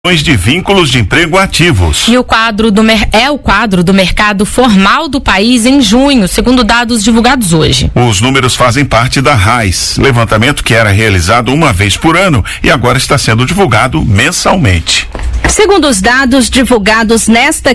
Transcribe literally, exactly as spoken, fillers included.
de vínculos de emprego ativos. E o quadro do mer- é o quadro do mercado formal do país em junho, segundo dados divulgados hoje. Os números fazem parte da RAIS, levantamento que era realizado uma vez por ano e agora está sendo divulgado mensalmente. Segundo os dados divulgados nesta